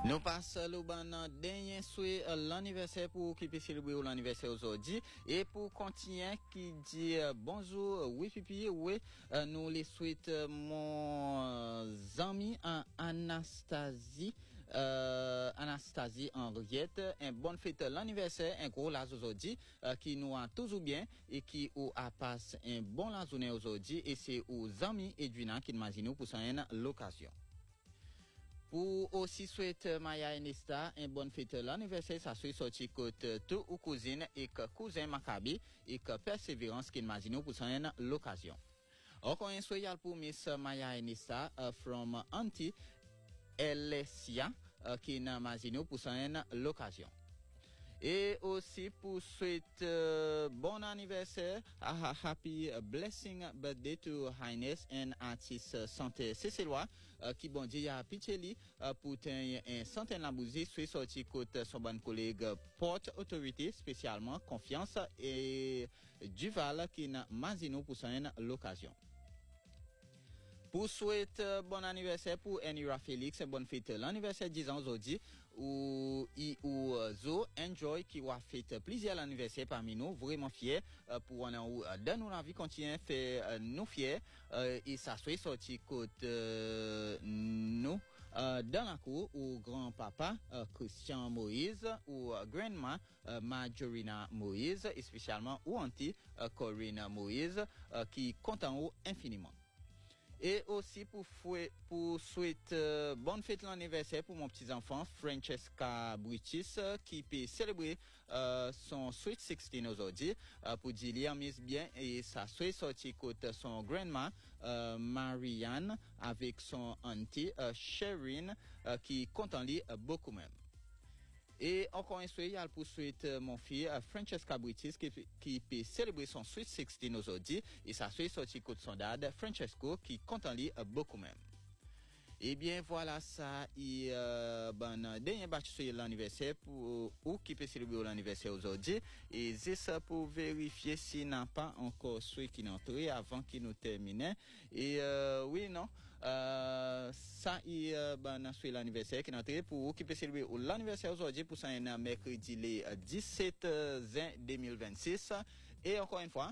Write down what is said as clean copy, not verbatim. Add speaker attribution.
Speaker 1: Nous passons le dernier souhait l'anniversaire pour qui peut célébrer l'anniversaire aujourd'hui et pour continuer qui dit bonjour oui pipi oui nous les souhaitons mon ami Anastasie Henriette un bonne fête l'anniversaire un gros la aujourd'hui qui nous a toujours bien et qui a passé un bon la journée aujourd'hui et c'est aux amis Edwina qui m'imagine pour ça une l'occasion. Pour aussi souhaiter Maya et Nesta un bonne fête l'anniversaire, ça soit sorti côté tout ou cousine et que cousin Maccabi et que persévérance qui imagine pour ça l'occasion. Encore un souhait pour Miss Maya et Nesta from Auntie Alessia qui imagine pour ça l'occasion. Et aussi pour souhaiter bon anniversaire, happy blessing birthday to Highness and artiste santé Cécélois qui bon Dieu a piteli pour un centaine la musique soit sorti côté son bon collègue Port Authority spécialement confiance et Duval qui n'a mazino pour ça l'occasion. Pour souhaiter bon anniversaire pour Enira Félix, bonne fête l'anniversaire 10 ans aujourd'hui ou Zo Enjoy qui va fêter plusieurs anniversaires parmi nous, vraiment fiers pour dans nous la vie continue faire nous fiers et ça soit sorti côté nous dans la cour ou grand-papa Christian Moïse ou grandma Majorina Moïse et spécialement ou auntie Corinne Moïse qui content infiniment. Et aussi pour souhaiter bonne fête l'anniversaire pour mon petit enfant Francesca Britis qui peut célébrer son sweet 16 aujourd'hui pour dire miss bien et ça soit sorti côté son grandma Marianne avec son auntie Sherine qui content lui beaucoup même. Et encore un souhait pour souhaiter mon fils Francesca Britis qui peut célébrer son sweet 16 aujourd'hui et ça soit sorti côté son dad Francesco qui compte en lui beaucoup même. Eh bien voilà ça et dernier batch sur l'anniversaire pour ou qui peut célébrer l'anniversaire aujourd'hui et c'est ça pour vérifier s'il n'a pas encore souhait qui n'entré avant qu'il nous termine et oui non ça et sur l'anniversaire qui n'entré pour qui peut célébrer l'anniversaire aujourd'hui pour ça un mercredi le 17 juin 2026 et encore une fois